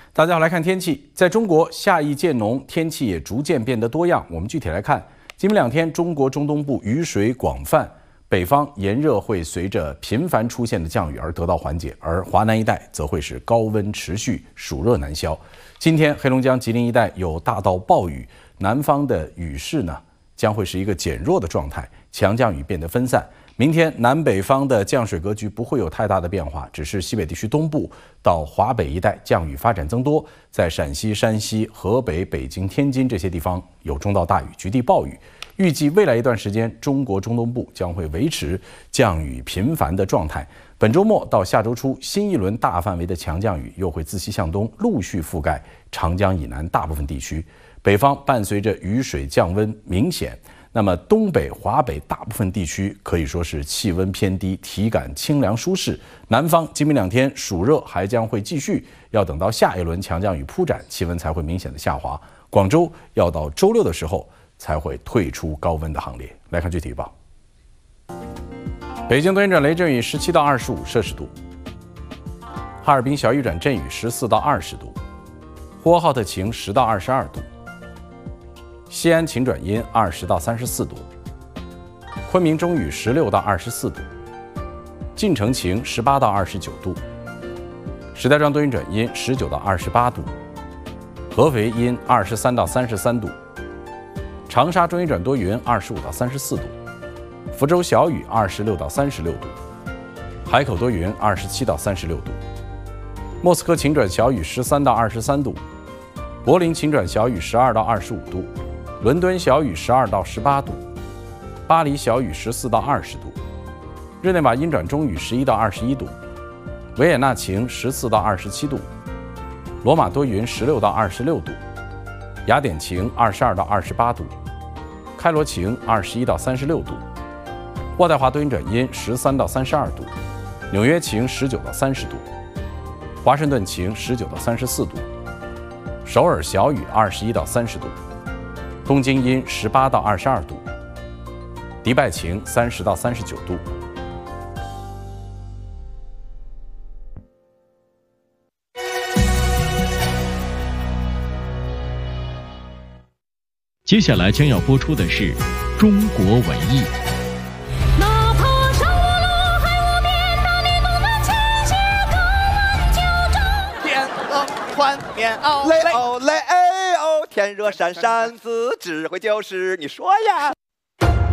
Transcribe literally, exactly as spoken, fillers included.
大家好，来看天气。在中国，夏意渐浓，天气也逐渐变得多样。我们具体来看，今明两天，中国中东部雨水广泛，北方炎热会随着频繁出现的降雨而得到缓解，而华南一带则会是高温持续，暑热难消。今天，黑龙江、吉林一带有大到暴雨，南方的雨势呢将会是一个减弱的状态，强降雨变得分散。明天南北方的降水格局不会有太大的变化，只是西北地区东部到华北一带降雨发展增多，在陕西、山西、河北、北京、天津这些地方有中到大雨，局地暴雨。预计未来一段时间，中国中东部将会维持降雨频繁的状态。本周末到下周初，新一轮大范围的强降雨又会自西向东陆续覆盖长江以南大部分地区。北方伴随着雨水降温明显，那么东北、华北大部分地区可以说是气温偏低，体感清凉舒适。南方今明两天暑热还将会继续，要等到下一轮强降雨铺展，气温才会明显的下滑。广州要到周六的时候才会退出高温的行列。来看具体预报。北京多云转雷阵雨，十七到二十五摄氏度；哈尔滨小雨转阵雨，十四到二十度；呼和浩特晴，十到二十二度；西安晴转阴，二十到三十四度；昆明中雨，十六到二十四度；晋城晴，十八到二十九度；石家庄多云转阴，十九到二十八度；合肥阴，二十三到三十三度；长沙中阴转多云，二十五到三十四度；福州小雨，二十六到三十六度；海口多云，二十七到三十六度；莫斯科晴转小雨，十三到二十三度；柏林晴转小雨，十二到二十五度；伦敦小雨，十二到十八度；巴黎小雨，十四到二十度；日内瓦阴转中雨，十一到二十一度；维也纳晴，十四到二十七度；罗马多云，十六到二十六度；雅典晴，二十二到二十八度；开罗晴，二十一到三十六度；渥太华多云转阴，十三到三十二度；纽约晴，十九到三十度；华盛顿晴，十九到三十四度；首尔小雨，二十一到三十度；东京阴，十八到二十二度；迪拜晴，三十到三十九度。 接下来将要播出的是中国文艺。 哪怕山无路，海无边，当你懂得前行，高温就中。 天冷换棉袄，累哦累哦，天热扇扇子，智慧就是你说呀。